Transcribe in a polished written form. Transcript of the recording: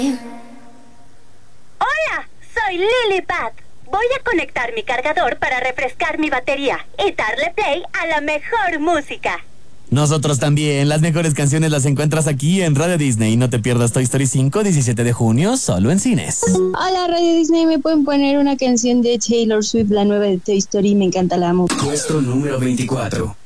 Hola, soy Lilipad. Voy a conectar mi cargador para refrescar mi batería y darle play a la mejor música. Nosotros también. Las mejores canciones las encuentras aquí en Radio Disney. No te pierdas Toy Story 5, 17 de junio, solo en cines. Hola, Radio Disney. ¿Me pueden poner una canción de Taylor Swift, la nueva de Toy Story? Me encanta, la amo. Puesto número 24.